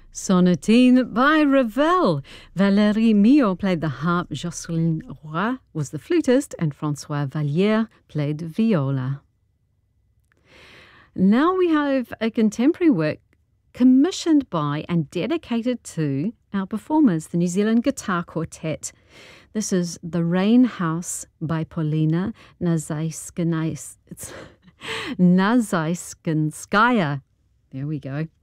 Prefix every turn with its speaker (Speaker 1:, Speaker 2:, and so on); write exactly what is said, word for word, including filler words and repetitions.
Speaker 1: Sonatine by Ravel. Valérie Mio played the harp, Jocelyne Roy was the flutist, and François Vallière played viola. Now we have a contemporary work commissioned by and dedicated to our performers, the New Zealand Guitar Quartet. This is The Rain House by Paulina Nazaiskinskaya. There we go.